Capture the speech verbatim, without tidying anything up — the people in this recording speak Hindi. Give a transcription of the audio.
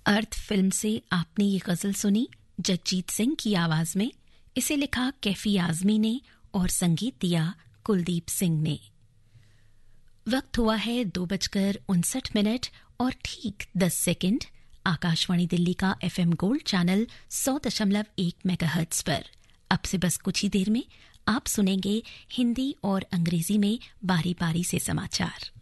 अर्थ फिल्म से आपने ये गजल सुनी जगजीत सिंह की आवाज में। इसे लिखा कैफी आजमी ने और संगीत दिया कुलदीप सिंह ने। वक्त हुआ है दो बजकर उनसठ मिनट और ठीक दस सेकंड। आकाशवाणी दिल्ली का एफएम गोल्ड चैनल सौ दशमलव एक मेगाहर्ट्ज पर अब से बस कुछ ही देर में आप सुनेंगे हिंदी और अंग्रेजी में बारी बारी से समाचार।